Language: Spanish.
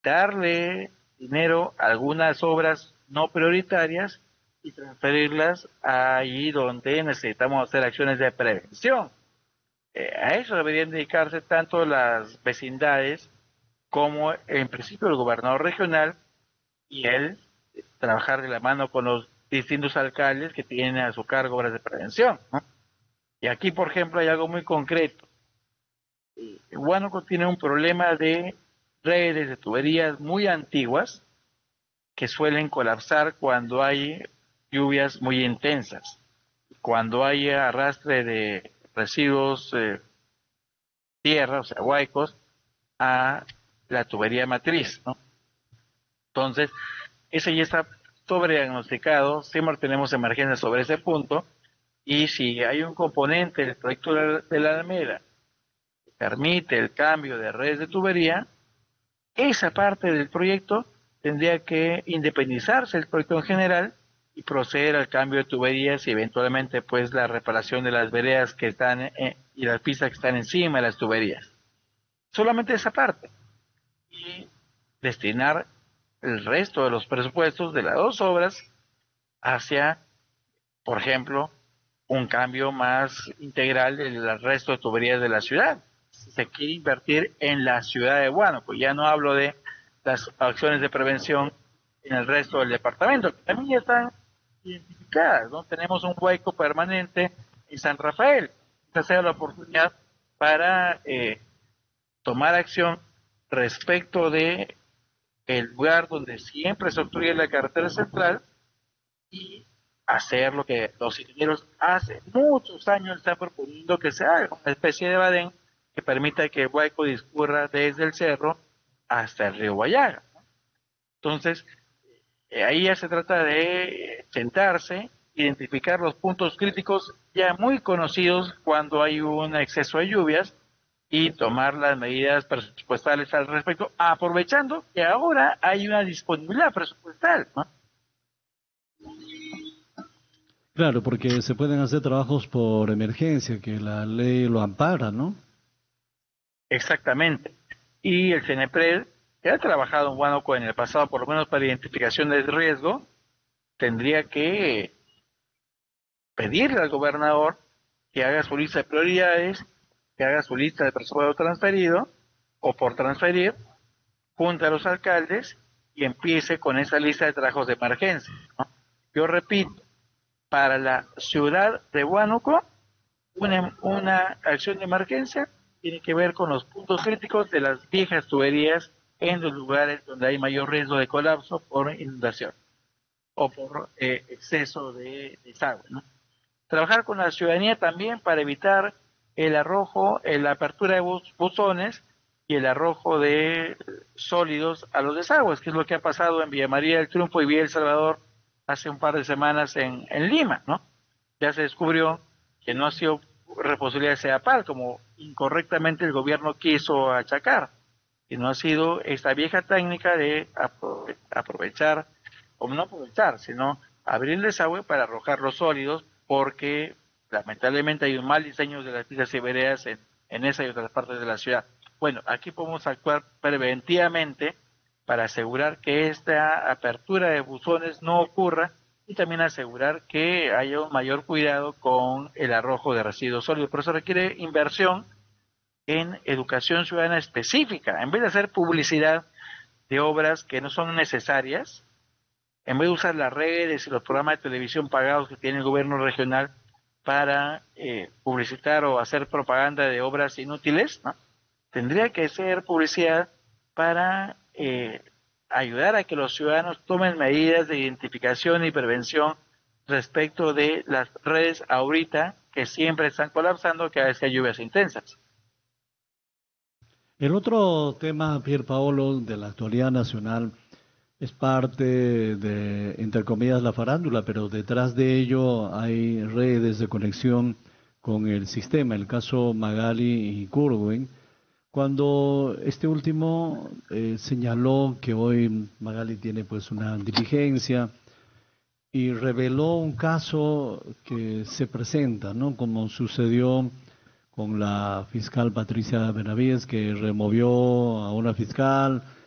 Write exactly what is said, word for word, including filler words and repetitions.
darle dinero a algunas obras no prioritarias y transferirlas allí donde necesitamos hacer acciones de prevención. Eh, a eso deberían dedicarse tanto las vecindades como en principio el gobernador regional y él eh, trabajar de la mano con los distintos alcaldes que tienen a su cargo obras de prevención, ¿no? Y aquí, por ejemplo, hay algo muy concreto. Huánuco tiene un problema de redes de tuberías muy antiguas que suelen colapsar cuando hay lluvias muy intensas, cuando hay arrastre de residuos, eh, tierra, o sea, huaicos, a la tubería matriz, ¿no? Entonces, ese ya está sobrediagnosticado, siempre tenemos emergencias sobre ese punto, y si hay un componente del proyecto de la Alameda que permite el cambio de redes de tubería, esa parte del proyecto tendría que independizarse del proyecto en general y proceder al cambio de tuberías y eventualmente pues la reparación de las veredas que están eh, y las pistas que están encima de las tuberías. Solamente esa parte. Y destinar el resto de los presupuestos de las dos obras hacia, por ejemplo, un cambio más integral del resto de tuberías de la ciudad. Se quiere invertir en la ciudad de Huánuco, ya no hablo de las acciones de prevención en el resto del departamento, que también ya están identificadas, ¿no? Tenemos un hueco permanente en San Rafael. Esta sea la oportunidad para eh, tomar acción respecto de el lugar donde siempre se obstruye la carretera central y hacer lo que los ingenieros hace muchos años están proponiendo que se haga, una especie de badén que permita que el hueco discurra desde el cerro hasta el río Guayaga. Entonces, eh, ahí ya se trata de sentarse, identificar los puntos críticos ya muy conocidos cuando hay un exceso de lluvias y tomar las medidas presupuestales al respecto, aprovechando que ahora hay una disponibilidad presupuestal, ¿no? Claro, porque se pueden hacer trabajos por emergencia, que la ley lo ampara, ¿no? Exactamente. Y el CENEPRED, que ha trabajado en Huánuco en el pasado, por lo menos para identificación de riesgo, tendría que pedirle al gobernador que haga su lista de prioridades, que haga su lista de presupuesto transferido o por transferir, junte a los alcaldes y empiece con esa lista de trabajos de emergencia, ¿no? Yo repito, para la ciudad de Huánuco, una, una acción de emergencia tiene que ver con los puntos críticos de las viejas tuberías en los lugares donde hay mayor riesgo de colapso por inundación o por eh, exceso de desagüe, ¿no? Trabajar con la ciudadanía también para evitar el arrojo, eh, la apertura de bus, buzones y el arrojo de sólidos a los desagües, que es lo que ha pasado en Villa María del Triunfo y Villa El Salvador hace un par de semanas en, en Lima, ¿no? Ya se descubrió que no ha sido responsabilidad de CEAPAL, como incorrectamente el gobierno quiso achacar, sino ha sido esta vieja técnica de aprove aprovechar, o no aprovechar, sino abrir el desagüe para arrojar los sólidos, porque lamentablemente hay un mal diseño de las pistas y veredas en, en esa y otras partes de la ciudad. Bueno, aquí podemos actuar preventivamente para asegurar que esta apertura de buzones no ocurra y también asegurar que haya un mayor cuidado con el arrojo de residuos sólidos. Por eso requiere inversión en educación ciudadana específica, en vez de hacer publicidad de obras que no son necesarias, en vez de usar las redes y los programas de televisión pagados que tiene el gobierno regional para eh, publicitar o hacer propaganda de obras inútiles, ¿no? Tendría que ser publicidad para eh, ayudar a que los ciudadanos tomen medidas de identificación y prevención respecto de las redes ahorita que siempre están colapsando cada vez que hay lluvias intensas. El otro tema, Pier Paolo, de la actualidad nacional es parte de, entre comillas, la farándula, pero detrás de ello hay redes de conexión con el sistema, el caso Magali y Curwen, cuando este último eh, señaló que hoy Magali tiene pues una diligencia y reveló un caso que se presenta, ¿no? Como sucedió con la fiscal Patricia Benavides, que removió a una fiscal